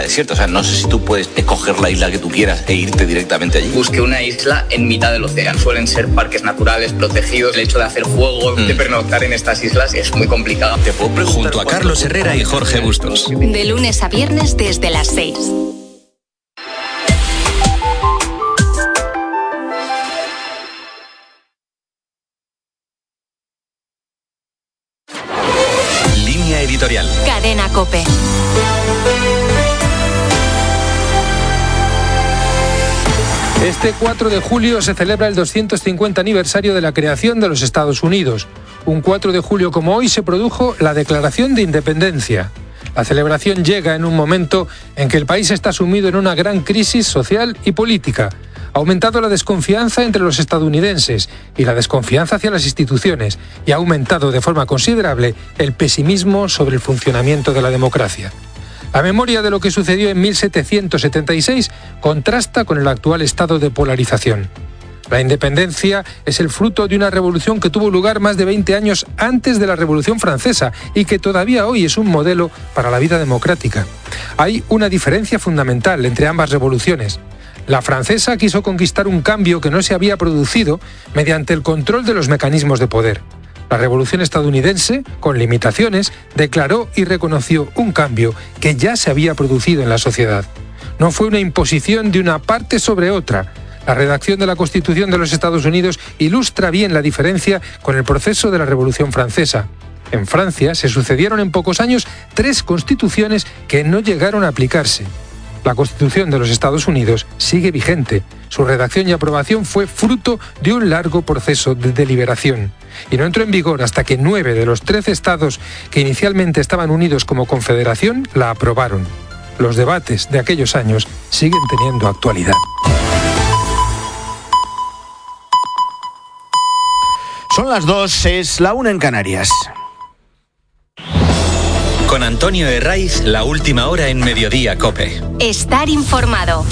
desierta. O sea, no sé si tú puedes escoger la isla que tú quieras e irte directamente allí. Busqué una isla en mitad del océano. Suelen ser parques naturales protegidos. El hecho de hacer fuego, de pernoctar en estas islas es muy complicado. Te puedo preguntar. Junto a Carlos Herrera y Jorge Bustos. De lunes a viernes desde las 6. Línea editorial. Cadena COPE. Este 4 de julio se celebra el 250 aniversario de la creación de los Estados Unidos. Un 4 de julio como hoy se produjo la Declaración de Independencia. La celebración llega en un momento en que el país está sumido en una gran crisis social y política. Ha aumentado la desconfianza entre los estadounidenses y la desconfianza hacia las instituciones, y ha aumentado de forma considerable el pesimismo sobre el funcionamiento de la democracia. La memoria de lo que sucedió en 1776 contrasta con el actual estado de polarización. La independencia es el fruto de una revolución que tuvo lugar más de 20 años antes de la Revolución Francesa y que todavía hoy es un modelo para la vida democrática. Hay una diferencia fundamental entre ambas revoluciones. La francesa quiso conquistar un cambio que no se había producido mediante el control de los mecanismos de poder. La revolución estadounidense, con limitaciones, declaró y reconoció un cambio que ya se había producido en la sociedad. No fue una imposición de una parte sobre otra. La redacción de la Constitución de los Estados Unidos ilustra bien la diferencia con el proceso de la Revolución Francesa. En Francia se sucedieron en pocos años 3 constituciones que no llegaron a aplicarse. La Constitución de los Estados Unidos sigue vigente. Su redacción y aprobación fue fruto de un largo proceso de deliberación. Y no entró en vigor hasta que 9 de los 13 estados que inicialmente estaban unidos como confederación la aprobaron. Los debates de aquellos años siguen teniendo actualidad. Son las 2, es la 1 en Canarias. Con Antonio Herraiz, la última hora en Mediodía COPE. Estar informado.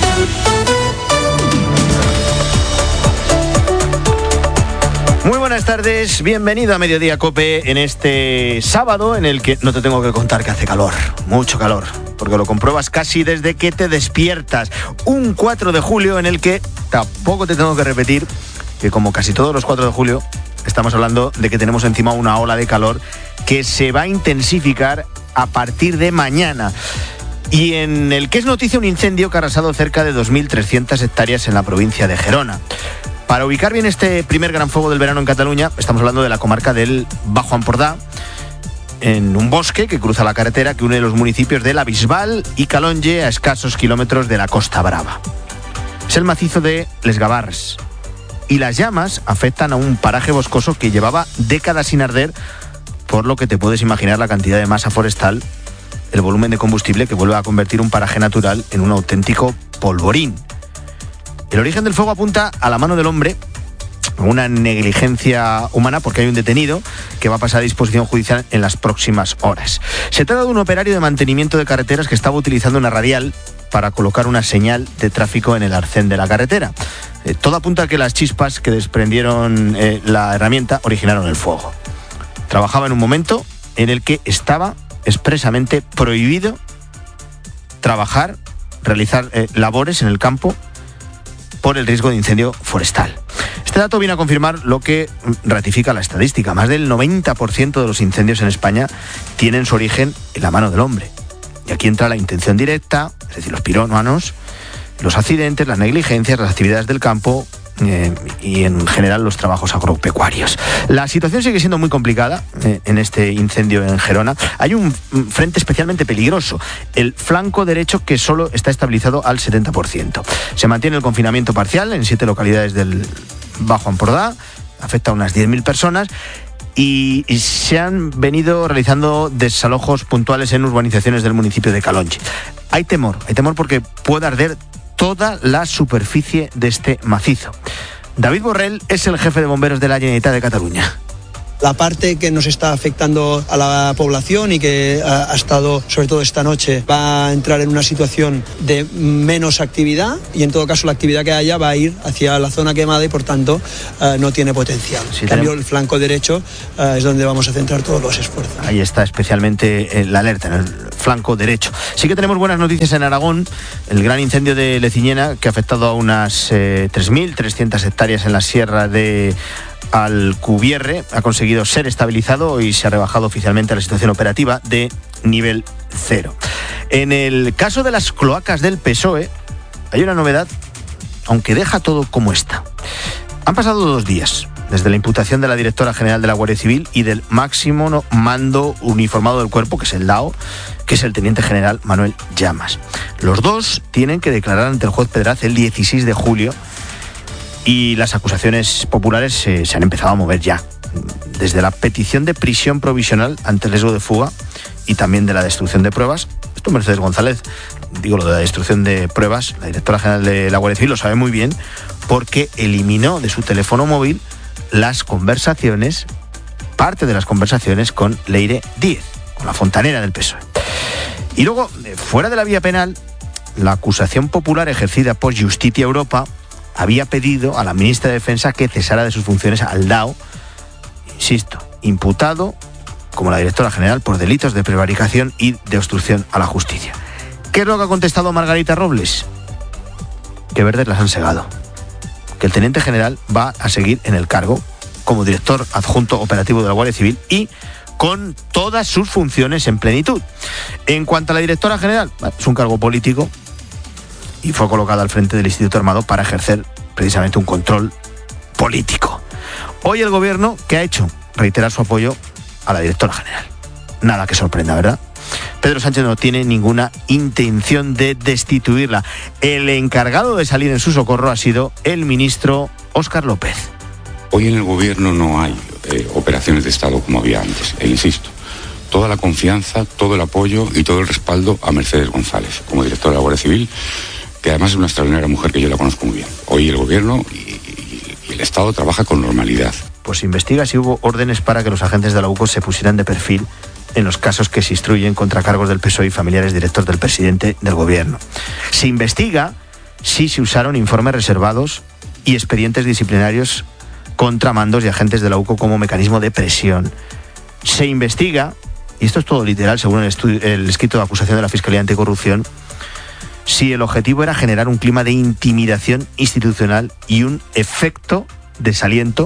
Muy buenas tardes, bienvenido a Mediodía COPE en este sábado en el que no te tengo que contar que hace calor, mucho calor, porque lo compruebas casi desde que te despiertas. Un 4 de julio en el que tampoco te tengo que repetir que, como casi todos los 4 de julio, estamos hablando de que tenemos encima una ola de calor que se va a intensificar a partir de mañana. Y en el que es noticia un incendio que ha arrasado cerca de 2.300 hectáreas en la provincia de Gerona. Para ubicar bien este primer gran fuego del verano en Cataluña, estamos hablando de la comarca del Bajo Empordà, en un bosque que cruza la carretera que une los municipios de La Bisbal y Calonge a escasos kilómetros de la Costa Brava. Es el macizo de Les Gavars. Y las llamas afectan a un paraje boscoso que llevaba décadas sin arder, por lo que te puedes imaginar la cantidad de masa forestal, el volumen de combustible que vuelve a convertir un paraje natural en un auténtico polvorín. El origen del fuego apunta a la mano del hombre, una negligencia humana, porque hay un detenido que va a pasar a disposición judicial en las próximas horas. Se trata de un operario de mantenimiento de carreteras que estaba utilizando una radial para colocar una señal de tráfico en el arcén de la carretera. Todo apunta a que las chispas que desprendieron la herramienta originaron el fuego. Trabajaba en un momento en el que estaba expresamente prohibido trabajar, realizar labores en el campo por el riesgo de incendio forestal. Este dato viene a confirmar lo que ratifica la estadística. Más del 90% de los incendios en España tienen su origen en la mano del hombre. Y aquí entra la intención directa, es decir, los pirómanos, los accidentes, las negligencias, las actividades del campo y en general los trabajos agropecuarios. La situación sigue siendo muy complicada en este incendio en Gerona. Hay un frente especialmente peligroso, el flanco derecho, que solo está estabilizado al 70%. Se mantiene el confinamiento parcial en 7 localidades del Bajo Empordà, afecta a unas 10.000 personas. Y se han venido realizando desalojos puntuales en urbanizaciones del municipio de Calonge. Hay temor porque puede arder toda la superficie de este macizo. David Borrell es el jefe de bomberos de la Generalitat de Cataluña. La parte que nos está afectando a la población y que ha estado, sobre todo esta noche, va a entrar en una situación de menos actividad y en todo caso la actividad que haya va a ir hacia la zona quemada y por tanto no tiene potencial. En cambio, el flanco derecho es donde vamos a centrar todos los esfuerzos. Ahí está especialmente la alerta, en el flanco derecho. Sí que tenemos buenas noticias en Aragón. El gran incendio de Leciñena, que ha afectado a unas 3.300 hectáreas en la sierra de Alcubierre, ha conseguido ser estabilizado y se ha rebajado oficialmente la situación operativa de nivel 0. En el caso de las cloacas del PSOE hay una novedad, aunque deja todo como está. Han pasado 2 días desde la imputación de la directora general de la Guardia Civil y del máximo mando uniformado del cuerpo, que es el DAO, que es el teniente general Manuel Llamas. Los dos tienen que declarar ante el juez Pedraz el 16 de julio y las acusaciones populares se han empezado a mover ya. Desde la petición de prisión provisional ante el riesgo de fuga y también de la destrucción de pruebas. Esto Mercedes González, digo lo de la destrucción de pruebas, la directora general de la Guardia Civil lo sabe muy bien porque eliminó de su teléfono móvil las conversaciones, parte de las conversaciones con Leire Díez, con la fontanera del PSOE. Y luego, fuera de la vía penal, la acusación popular ejercida por Justitia Europa había pedido a la ministra de Defensa que cesara de sus funciones al DAO, insisto, imputado como la directora general por delitos de prevaricación y de obstrucción a la justicia. ¿Qué es lo que ha contestado Margarita Robles? Que verdes las han segado. Que el teniente general va a seguir en el cargo como director adjunto operativo de la Guardia Civil y con todas sus funciones en plenitud. En cuanto a la directora general, es un cargo político y fue colocada al frente del Instituto Armado para ejercer precisamente un control político. Hoy el gobierno, ¿qué ha hecho? Reiterar su apoyo a la directora general. Nada que sorprenda, ¿verdad? Pedro Sánchez no tiene ninguna intención de destituirla. El encargado de salir en su socorro ha sido el ministro Óscar López. Hoy en el gobierno no hay operaciones de Estado como había antes, e insisto, toda la confianza, todo el apoyo y todo el respaldo a Mercedes González, como directora de la Guardia Civil, que además es una extraordinaria mujer que yo la conozco muy bien. Hoy el gobierno y el Estado trabaja con normalidad. Pues investiga si hubo órdenes para que los agentes de la UCO se pusieran de perfil en los casos que se instruyen contra cargos del PSOE y familiares directos del presidente del gobierno. Se investiga si se usaron informes reservados y expedientes disciplinarios contra mandos y agentes de la UCO como mecanismo de presión. Se investiga, y esto es todo literal según el escrito de acusación de la Fiscalía Anticorrupción, si el objetivo era generar un clima de intimidación institucional y un efecto desaliento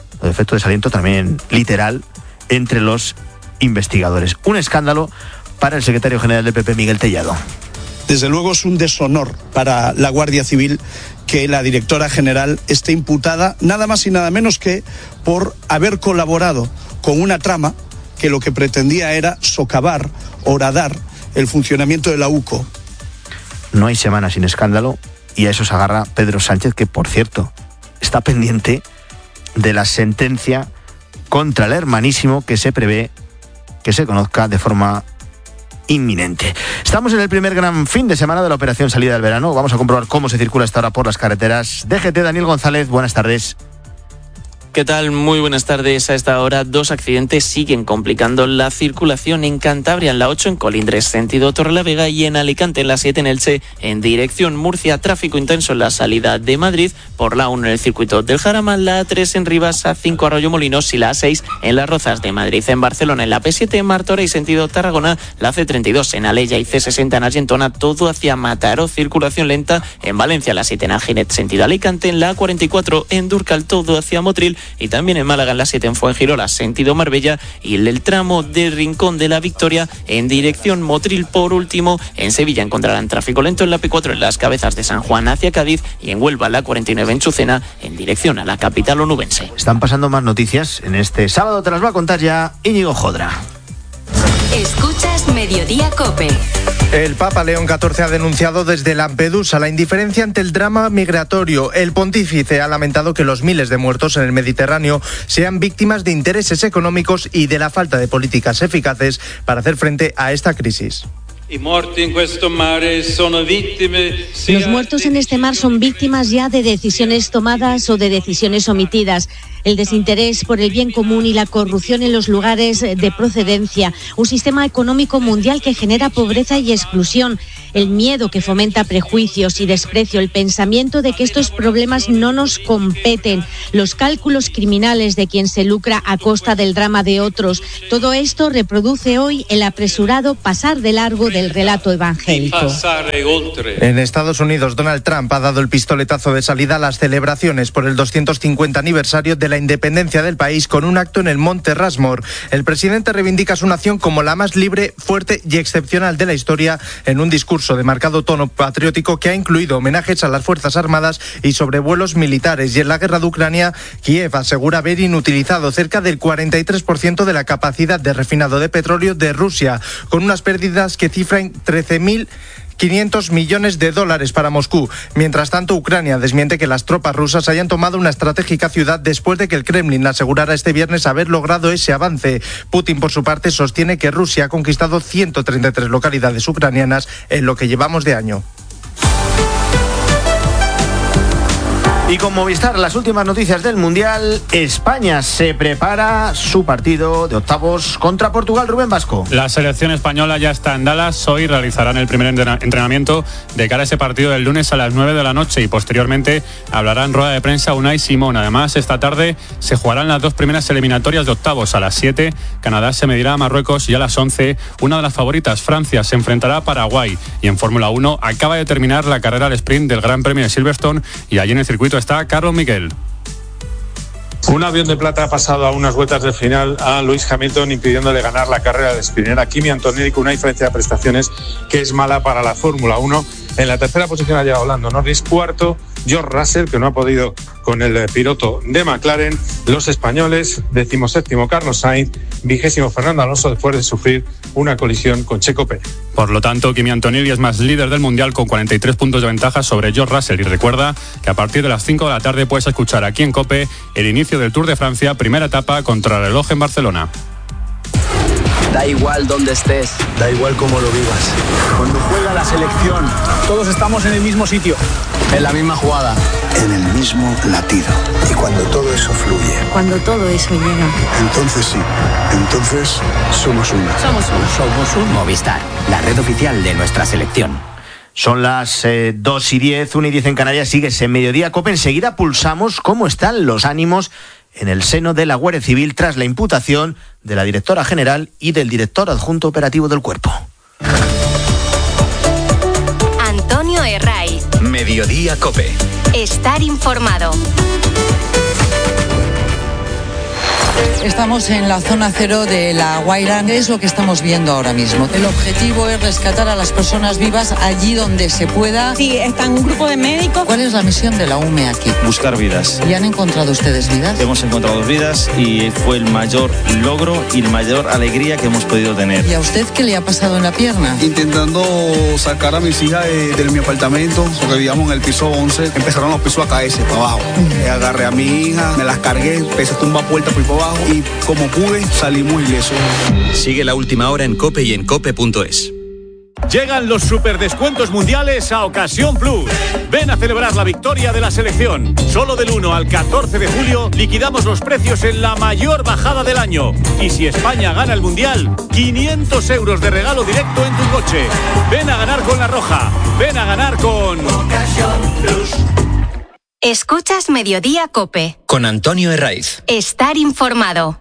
también literal entre los investigadores. Un escándalo para el secretario general del PP, Miguel Tellado. Desde luego es un deshonor para la Guardia Civil que la directora general esté imputada nada más y nada menos que por haber colaborado con una trama que lo que pretendía era socavar, horadar el funcionamiento de la UCO. No hay semana sin escándalo y a eso se agarra Pedro Sánchez, que por cierto está pendiente de la sentencia contra el hermanísimo que se prevé que se conozca de forma inminente. Estamos en el primer gran fin de semana de la operación salida del verano. Vamos a comprobar cómo se circula esta hora por las carreteras. DGT, Daniel González, buenas tardes. ¿Qué tal? Muy buenas tardes. A esta hora, 2 accidentes siguen complicando la circulación en Cantabria, en la 8 en Colindres, sentido Torrelavega, y en Alicante, en la 7 en Elche, en dirección Murcia. Tráfico intenso en la salida de Madrid, por la 1 en el circuito del Jarama, la 3 en Rivas, A5 Arroyomolinos y la 6 en Las Rozas de Madrid. En Barcelona, en la P7 en Martorell, sentido Tarragona, la C32 en Alella y C60 en Argentona, todo hacia Mataró, circulación lenta. En Valencia, la 7 en Alginet, sentido Alicante, en la 44 en Durcal, todo hacia Motril, y también en Málaga, en la 7 en Fuengirola, sentido Marbella, y el tramo de Rincón de la Victoria en dirección Motril. Por último, en Sevilla encontrarán tráfico lento en la P4 en las Cabezas de San Juan hacia Cádiz, y en Huelva, la 49 en Chucena, en dirección a la capital onubense. Están pasando más noticias en este sábado, te las va a contar ya Íñigo Jodra. Escuchas Mediodía COPE. El Papa León XIV ha denunciado desde Lampedusa la indiferencia ante el drama migratorio. El pontífice ha lamentado que los miles de muertos en el Mediterráneo sean víctimas de intereses económicos y de la falta de políticas eficaces para hacer frente a esta crisis. Los muertos en este mar son víctimas ya de decisiones tomadas o de decisiones omitidas. El desinterés por el bien común y la corrupción en los lugares de procedencia, un sistema económico mundial que genera pobreza y exclusión, el miedo que fomenta prejuicios y desprecio, el pensamiento de que estos problemas no nos competen, los cálculos criminales de quien se lucra a costa del drama de otros. Todo esto reproduce hoy el apresurado pasar de largo del relato evangélico. En Estados Unidos, Donald Trump ha dado el pistoletazo de salida a las celebraciones por el 250 aniversario de la independencia del país con un acto en el Monte Rushmore. El presidente reivindica su nación como la más libre, fuerte y excepcional de la historia en un discurso de marcado tono patriótico que ha incluido homenajes a las Fuerzas Armadas y sobrevuelos militares. Y en la guerra de Ucrania, Kiev asegura haber inutilizado cerca del 43% de la capacidad de refinado de petróleo de Rusia, con unas pérdidas que cifran 13.500 millones de dólares para Moscú. Mientras tanto, Ucrania desmiente que las tropas rusas hayan tomado una estratégica ciudad después de que el Kremlin asegurara este viernes haber logrado ese avance. Putin, por su parte, sostiene que Rusia ha conquistado 133 localidades ucranianas en lo que llevamos de año. Y con Movistar, las últimas noticias del Mundial. España se prepara su partido de octavos contra Portugal. Rubén Vasco. La selección española ya está en Dallas. Hoy realizarán el primer entrenamiento de cara a ese partido del lunes a las 9 de la noche y posteriormente hablará en rueda de prensa Unai Simón. Además, esta tarde se jugarán las dos primeras eliminatorias de octavos. A las 7, Canadá se medirá a Marruecos y a las 11, una de las favoritas, Francia, se enfrentará a Paraguay. Y en Fórmula 1 acaba de terminar la carrera al sprint del Gran Premio de Silverstone y allí en el circuito está Carlos Miguel. Un avión de plata ha pasado a unas vueltas del final a Lewis Hamilton, impidiéndole ganar la carrera de sprint. Era Kimi Antonelli con una diferencia de prestaciones que es mala para la Fórmula 1. En la tercera posición ha llegado Lando Norris, cuarto George Russell, que no ha podido con el piloto de McLaren. Los españoles, 17º Carlos Sainz, 20º Fernando Alonso, después de sufrir una colisión con Checo Pérez. Por lo tanto, Kimi Antonelli es más líder del Mundial con 43 puntos de ventaja sobre George Russell. Y recuerda que a partir de las 5 de la tarde puedes escuchar aquí en COPE el inicio del Tour de Francia, primera etapa contrarreloj en Barcelona. Da igual dónde estés, da igual cómo lo vivas. Cuando juega la selección, todos estamos en el mismo sitio, en la misma jugada, en el mismo latido. Y cuando todo eso fluye, cuando todo eso llega, entonces sí, entonces somos uno. Somos un Movistar, la red oficial de nuestra selección. Son las 2:10, 1:10 en Canarias. Sigues en Mediodía Cope. Enseguida pulsamos cómo están los ánimos en el seno de la Guardia Civil tras la imputación de la directora general y del director adjunto operativo del cuerpo. Antonio Herraiz. Mediodía Cope. Estar informado. Estamos en la zona cero de La Guaira, es lo que estamos viendo ahora mismo. El objetivo es rescatar a las personas vivas allí donde se pueda. Sí, está un grupo de médicos. ¿Cuál es la misión de la UME aquí? Buscar vidas. ¿Y han encontrado ustedes vidas? Hemos encontrado 2 vidas y fue el mayor logro y la mayor alegría que hemos podido tener. ¿Y a usted qué le ha pasado en la pierna? Intentando sacar a mis hijas de mi apartamento, porque vivíamos en el piso 11, empezaron los pisos a caerse para abajo. Agarré a mi hija, me las cargué, empecé a tumbar puertas por abajo y como pude salimos ilesos. Sigue la última hora en COPE y en cope.es. Llegan los superdescuentos mundiales a Ocasión Plus. Ven a celebrar la victoria de la selección. Solo del 1 al 14 de julio liquidamos los precios en la mayor bajada del año. Y si España gana el mundial, 500 euros de regalo directo en tu coche. Ven a ganar con La Roja. Ven a ganar con Ocasión Plus. Escuchas Mediodía Cope. Con Antonio Herraiz. Estar informado.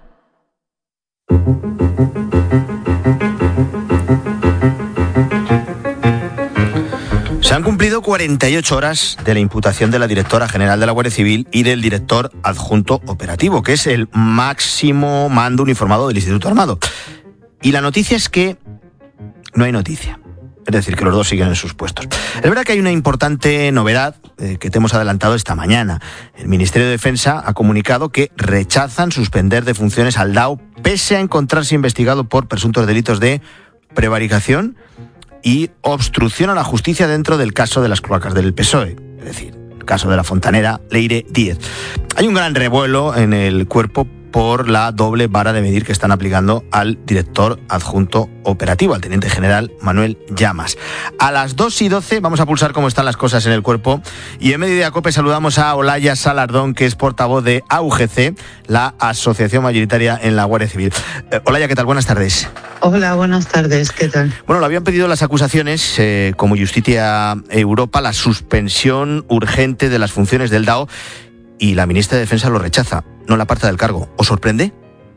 Se han cumplido 48 horas de la imputación de la directora general de la Guardia Civil y del director adjunto operativo, que es el máximo mando uniformado del Instituto Armado. Y la noticia es que no hay noticia. Es decir, que los dos siguen en sus puestos. Es verdad que hay una importante novedad que te hemos adelantado esta mañana. El Ministerio de Defensa ha comunicado que rechazan suspender de funciones al DAO pese a encontrarse investigado por presuntos delitos de prevaricación y obstrucción a la justicia dentro del caso de las cloacas del PSOE. Es decir, el caso de la fontanera Leire Díez. Hay un gran revuelo en el cuerpo por la doble vara de medir que están aplicando al director adjunto operativo, al teniente general Manuel Llamas. A las 2:12 vamos a pulsar cómo están las cosas en el cuerpo, y en Mediodía COPE saludamos a Olaya Salardón, que es portavoz de AUGC, la asociación mayoritaria en la Guardia Civil. Olaya, ¿qué tal? Buenas tardes. Hola, buenas tardes, ¿qué tal? Bueno, lo habían pedido las acusaciones, como Justicia Europa, la suspensión urgente de las funciones del DAO, y la ministra de Defensa lo rechaza, no la aparta del cargo. ¿Os sorprende?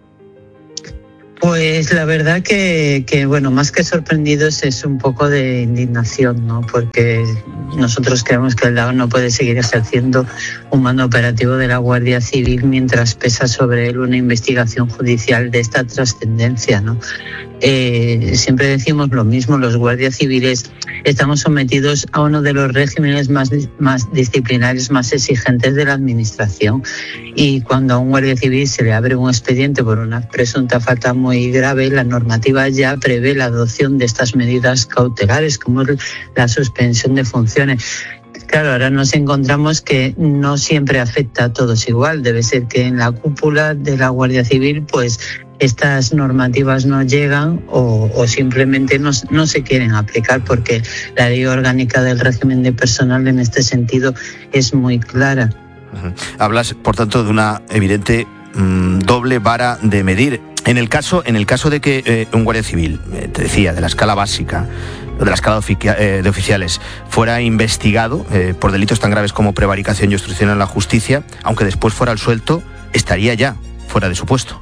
Pues la verdad que bueno, más que sorprendidos es un poco de indignación, ¿no? Porque nosotros creemos que el DAO no puede seguir ejerciendo un mando operativo de la Guardia Civil mientras pesa sobre él una investigación judicial de esta trascendencia, ¿no? Siempre decimos lo mismo, los guardias civiles estamos sometidos a uno de los regímenes más disciplinarios, más exigentes de la administración, y cuando a un guardia civil se le abre un expediente por una presunta falta muy grave, la normativa ya prevé la adopción de estas medidas cautelares, como la suspensión de funciones. Claro, ahora nos encontramos que no siempre afecta a todos igual. Debe ser que en la cúpula de la Guardia Civil pues estas normativas no llegan o simplemente no se quieren aplicar, porque la ley orgánica del régimen de personal en este sentido es muy clara. Hablas, por tanto, de una evidente doble vara de medir. En el caso de que un guardia civil, te decía, de la escala básica, de la escala de oficiales, fuera investigado por delitos tan graves como prevaricación y obstrucción a la justicia, aunque después fuera absuelto, estaría ya fuera de su puesto.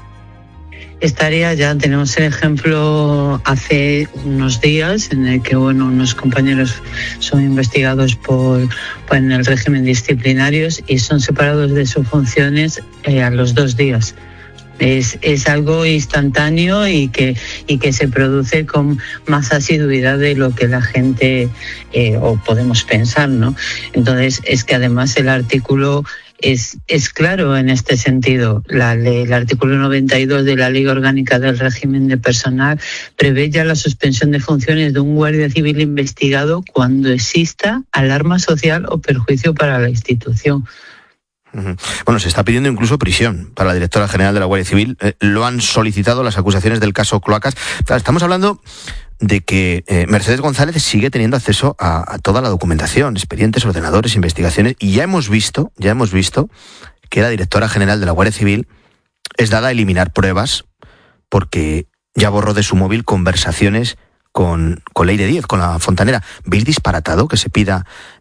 Estaría ya, tenemos el ejemplo hace unos días en el que unos compañeros son investigados en el régimen disciplinarios y son separados de sus funciones a los 2 días. Es algo instantáneo y que se produce con más asiduidad de lo que la gente o podemos pensar, ¿no? Entonces es que además el artículo es claro en este sentido. El artículo 92 de la Ley Orgánica del Régimen de Personal prevé ya la suspensión de funciones de un guardia civil investigado cuando exista alarma social o perjuicio para la institución. Bueno, se está pidiendo incluso prisión para la directora general de la Guardia Civil. Lo han solicitado las acusaciones del caso Cloacas. Estamos hablando de que Mercedes González sigue teniendo acceso a toda la documentación, expedientes, ordenadores, investigaciones, y ya hemos visto que la directora general de la Guardia Civil es dada a eliminar pruebas porque ya borró de su móvil conversaciones con Leire Díez, con la fontanera. ¿Veis disparatado que se pida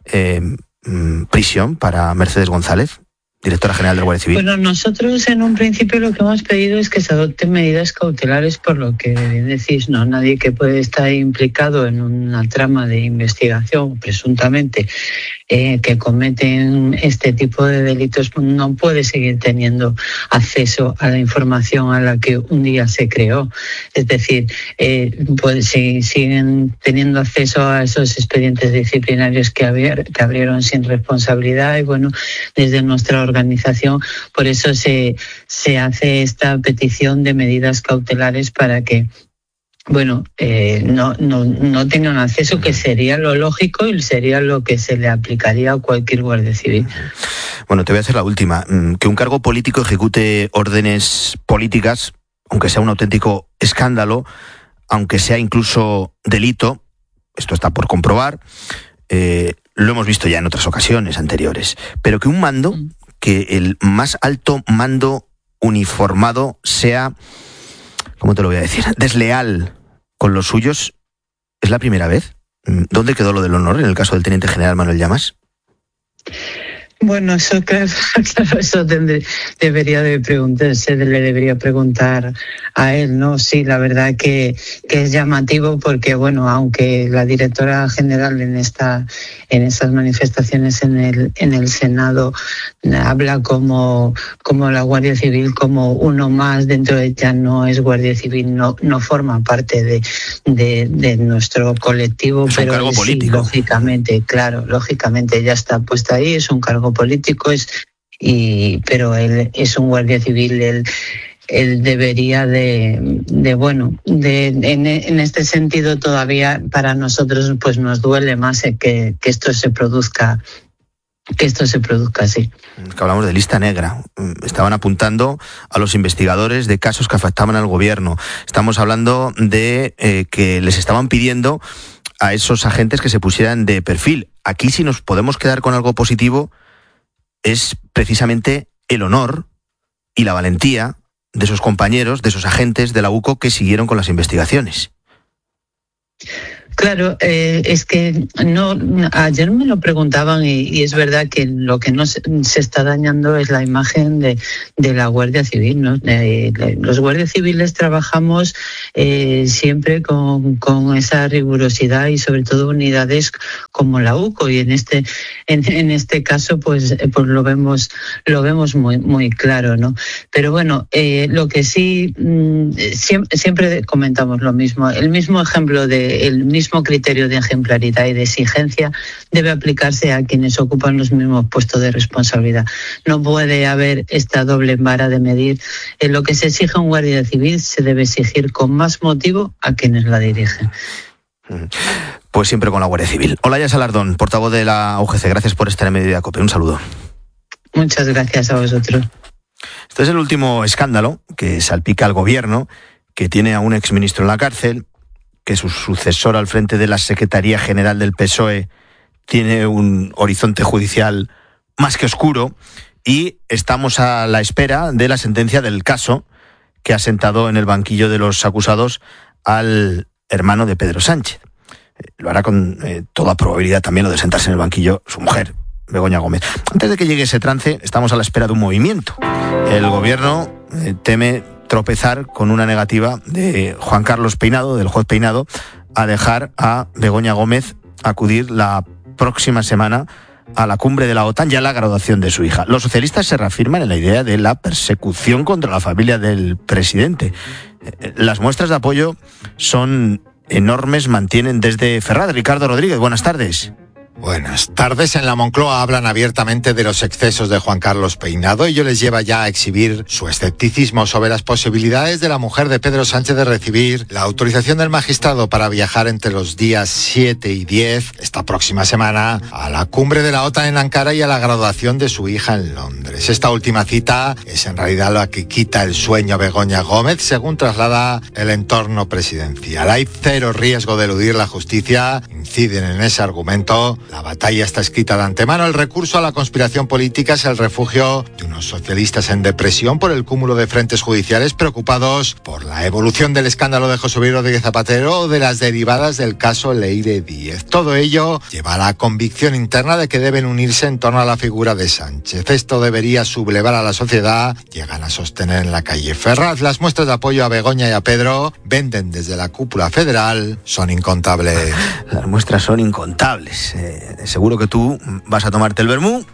prisión para Mercedes González, directora general de la Guardia Civil? Bueno, nosotros en un principio lo que hemos pedido es que se adopten medidas cautelares, por lo que bien decís, no, nadie que puede estar implicado en una trama de investigación, presuntamente, que cometen este tipo de delitos, no puede seguir teniendo acceso a la información a la que un día se creó. Es decir, siguen teniendo acceso a esos expedientes disciplinarios que abrieron sin responsabilidad, y bueno, desde nuestra organización, por eso se hace esta petición de medidas cautelares para que no tengan acceso, que sería lo lógico y sería lo que se le aplicaría a cualquier guardia civil. Bueno, te voy a hacer la última. Que un cargo político ejecute órdenes políticas, aunque sea un auténtico escándalo, aunque sea incluso delito, esto está por comprobar, lo hemos visto ya en otras ocasiones anteriores, pero que un mando, que el más alto mando uniformado sea, ¿cómo te lo voy a decir?, desleal con los suyos, ¿es la primera vez? ¿Dónde quedó lo del honor en el caso del teniente general Manuel Llamas? Bueno, eso claro, eso debería de preguntarse, le debería preguntar a él, ¿no? Sí, la verdad que es llamativo porque, bueno, aunque la directora general en estas manifestaciones en el Senado habla como la Guardia Civil como uno más, dentro de ella no es Guardia Civil, no forma parte de nuestro colectivo, es pero un cargo sí, político. Lógicamente ella está puesta ahí, es un cargo político, pero él es un guardia civil, él debería en este sentido todavía para nosotros pues nos duele más que esto se produzca que esto se produzca así. Que hablamos de lista negra. Estaban apuntando a los investigadores de casos que afectaban al gobierno. Estamos hablando de que les estaban pidiendo a esos agentes que se pusieran de perfil. Aquí, si nos podemos quedar con algo positivo, es precisamente el honor y la valentía de esos compañeros, de esos agentes de la UCO que siguieron con las investigaciones. Claro, es que ayer me lo preguntaban y es verdad que lo que no se está dañando es la imagen de la Guardia Civil, ¿no? Los guardias civiles trabajamos siempre con esa rigurosidad y sobre todo unidades como la UCO, y en este caso pues lo vemos muy claro, ¿no? Pero bueno, lo que sí siempre comentamos lo mismo, el mismo ejemplo el mismo criterio de ejemplaridad y de exigencia debe aplicarse a quienes ocupan los mismos puestos de responsabilidad. No puede haber esta doble vara de medir. En lo que se exige a un guardia civil se debe exigir con más motivo a quienes la dirigen. Pues siempre con la Guardia Civil. Olaya Salardón, portavoz de la UGC, gracias por estar en Mediodía COPE. Un saludo. Muchas gracias a vosotros. Este es el último escándalo que salpica al gobierno, que tiene a un exministro en la cárcel, que su sucesor al frente de la Secretaría General del PSOE tiene un horizonte judicial más que oscuro, y estamos a la espera de la sentencia del caso que ha sentado en el banquillo de los acusados al hermano de Pedro Sánchez. Lo hará con toda probabilidad también lo de sentarse en el banquillo su mujer, Begoña Gómez. Antes de que llegue ese trance, estamos a la espera de un movimiento. El gobierno teme tropezar con una negativa de Juan Carlos Peinado, del juez Peinado, a dejar a Begoña Gómez acudir la próxima semana a la cumbre de la OTAN, ya la graduación de su hija. Los socialistas se reafirman en la idea de la persecución contra la familia del presidente. Las muestras de apoyo son enormes, mantienen desde Ferraz. Ricardo Rodríguez, buenas tardes. Buenas tardes. En la Moncloa hablan abiertamente de los excesos de Juan Carlos Peinado. Ello les lleva ya a exhibir su escepticismo sobre las posibilidades de la mujer de Pedro Sánchez de recibir la autorización del magistrado para viajar entre los días 7 y 10 esta próxima semana a la cumbre de la OTAN en Ankara y a la graduación de su hija en Londres. Esta última cita es en realidad la que quita el sueño a Begoña Gómez, según traslada el entorno presidencial. Hay cero riesgo de eludir la justicia, inciden en ese argumento. La batalla está escrita de antemano. El recurso a la conspiración política es el refugio de unos socialistas en depresión por el cúmulo de frentes judiciales, preocupados por la evolución del escándalo de José Luis Rodríguez Zapatero o de las derivadas del caso Leire Díez. Todo ello lleva a la convicción interna de que deben unirse en torno a la figura de Sánchez. Esto debería sublevar a la sociedad, llegan a sostener en la calle Ferraz. Las muestras de apoyo a Begoña y a Pedro venden desde la cúpula federal, son incontables. Las muestras son incontables. Seguro que tú vas a tomarte el vermú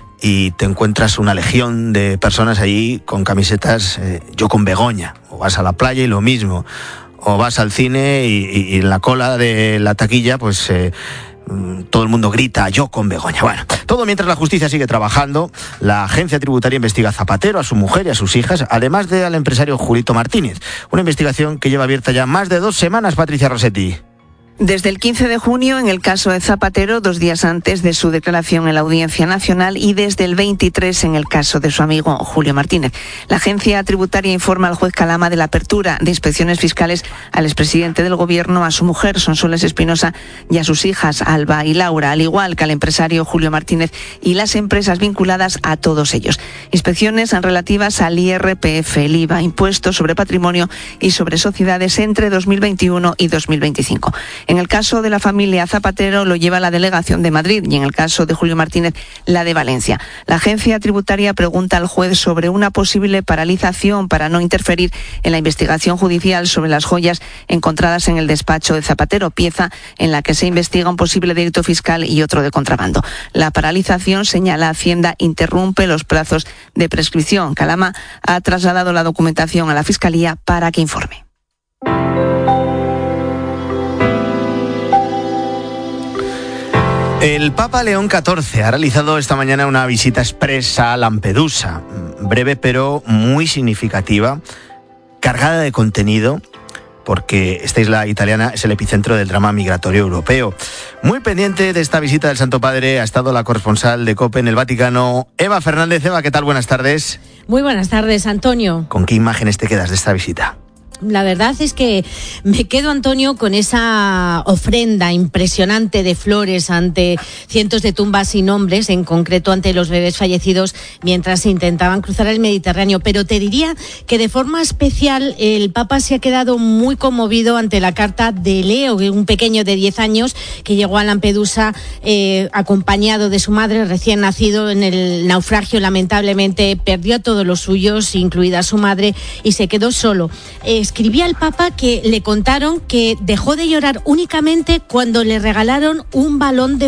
y te encuentras una legión de personas allí con camisetas yo con Begoña, o vas a la playa y lo mismo, o vas al cine y en la cola de la taquilla pues todo el mundo grita yo con Begoña. Bueno, todo mientras la justicia sigue trabajando. La agencia tributaria investiga a Zapatero, a su mujer y a sus hijas, además de al empresario Julito Martínez. Una investigación que lleva abierta ya más de 2 semanas, Patricia Rossetti. Desde el 15 de junio, en el caso de Zapatero, 2 días antes de su declaración en la Audiencia Nacional, y desde el 23 en el caso de su amigo Julio Martínez. La agencia tributaria informa al juez Calama de la apertura de inspecciones fiscales al expresidente del Gobierno, a su mujer, Sonsoles Espinosa, y a sus hijas, Alba y Laura, al igual que al empresario Julio Martínez y las empresas vinculadas a todos ellos. Inspecciones relativas al IRPF, el IVA, impuestos sobre patrimonio y sobre sociedades entre 2021 y 2025. En el caso de la familia Zapatero lo lleva la delegación de Madrid y en el caso de Julio Martínez la de Valencia. La agencia tributaria pregunta al juez sobre una posible paralización para no interferir en la investigación judicial sobre las joyas encontradas en el despacho de Zapatero, pieza en la que se investiga un posible delito fiscal y otro de contrabando. La paralización, señala Hacienda, interrumpe los plazos de prescripción. Calama ha trasladado la documentación a la Fiscalía para que informe. El Papa León XIV ha realizado esta mañana una visita expresa a Lampedusa, breve pero muy significativa, cargada de contenido, porque esta isla italiana es el epicentro del drama migratorio europeo. Muy pendiente de esta visita del Santo Padre ha estado la corresponsal de COPE en el Vaticano, Eva Fernández. Eva, ¿qué tal? Buenas tardes. Muy buenas tardes, Antonio. ¿Con qué imágenes te quedas de esta visita? La verdad es que me quedo, Antonio, con esa ofrenda impresionante de flores ante cientos de tumbas sin nombres, en concreto ante los bebés fallecidos mientras intentaban cruzar el Mediterráneo. Pero te diría que de forma especial el Papa se ha quedado muy conmovido ante la carta de Leo, un pequeño de 10 años que llegó a Lampedusa acompañado de su madre recién nacido. En el naufragio, lamentablemente, perdió a todos los suyos, incluida su madre, y se quedó solo. Escribía al Papa que le contaron que dejó de llorar únicamente cuando le regalaron un balón de